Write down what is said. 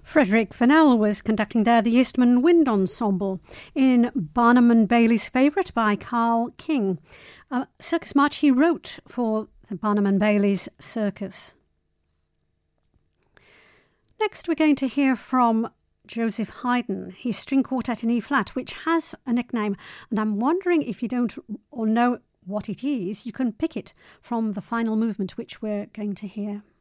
Frederick Fennell was conducting there the Eastman Wind Ensemble in Barnum and Bailey's Favourite by Carl King, a circus march he wrote for the Barnum and Bailey's Circus. Next we're going to hear from Joseph Haydn, his string quartet in E-flat, which has a nickname, and I'm wondering if you don't or know what it is, you can pick it from the final movement which we're going to hear.